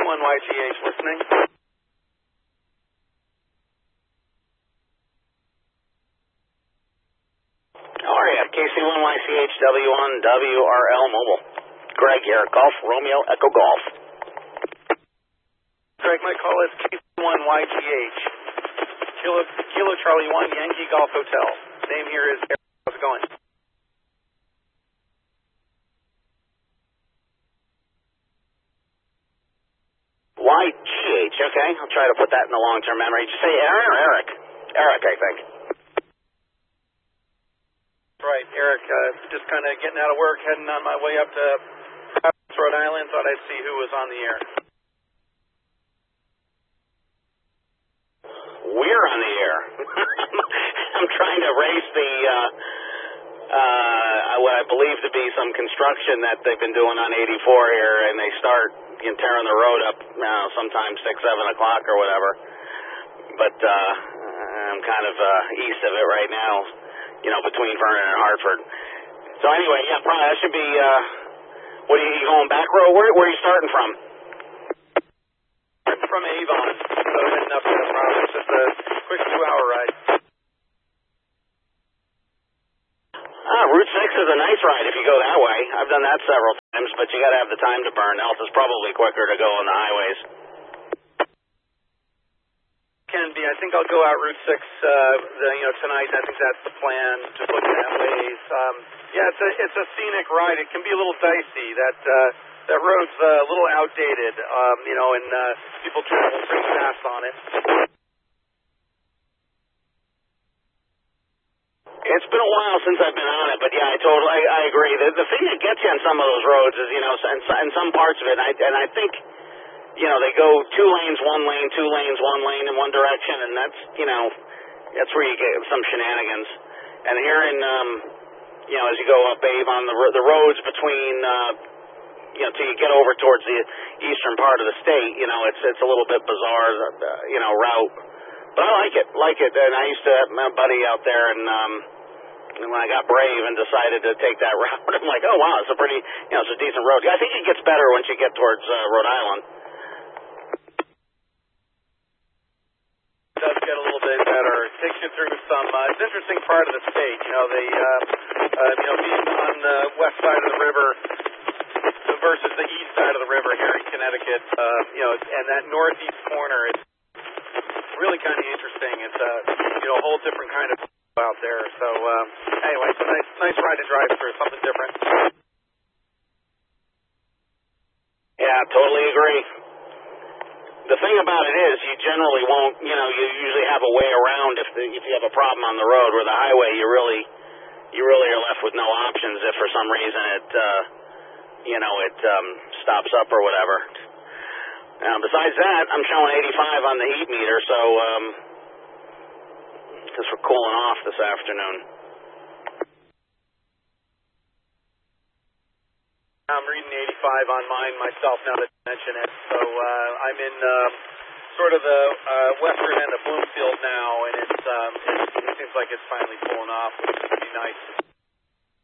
KC1YGH listening. How are you? KC1YCHW1WRL Mobile. Greg here, Golf Romeo Echo Golf. Greg, my call is KC1YGH. Kilo Charlie 1 Yankee Golf Hotel. Name here is Eric. How's it going? YGH, okay. I'll try to put that in the long-term memory. Did you say Aaron or Eric? Eric, I think. Right, Eric. Just kind of getting out of work, heading on my way up to Providence, Rhode Island. Thought I'd see who was on the air. We're on the air. I'm trying to race the what I believe to be some construction that they've been doing on 84 here, and they start tearing the road up sometimes 6, 7 o'clock or whatever. But I'm kind of east of it right now, between Vernon and Hartford. So anyway, yeah, probably that should be. What are you going back road? Where are you starting from? From Avon, so heading up to the Providence. Just a quick 2-hour ride. Route 6 is a nice ride if you go that way. I've done that several times, but you got to have the time to burn. Else it's probably quicker to go on the highways. Can be. I think I'll go out Route 6 tonight. I think that's the plan, just looking at ways. It's a scenic ride. It can be a little dicey. That road's a little outdated, and people travel pretty fast on it. It's been a while since I've been on it, but yeah, I agree. The thing that gets you on some of those roads is, in some parts of it, and I think, they go 2 lanes, 1 lane, 2 lanes, 1 lane in one direction, and that's where you get some shenanigans. And here in, as you go up Avon, the roads between, till you get over towards the eastern part of the state, it's a little bit bizarre, route. But I like it, and I used to have my buddy out there, and when I got brave and decided to take that route, I'm like, oh wow, it's a pretty, it's a decent road. I think it gets better once you get towards Rhode Island. It does get a little bit better. It takes you through some, it's an interesting part of the state. Being on the west side of the river versus the east side of the river here in Connecticut, and that northeast corner, it's really kind of interesting. It's a whole different kind of out there. So anyway, it's a nice ride to drive through, something different. Yeah, totally agree. The thing about it is, you generally won't. You usually have a way around if you have a problem on the road. Where the highway, you really are left with no options if for some reason it stops up or whatever. Besides that, I'm showing 85 on the heat meter, so because we're cooling off this afternoon. I'm reading 85 on mine myself now that you mention it. So I'm in sort of the western end of Bloomfield now, and it seems like it's finally cooling off, which would be nice.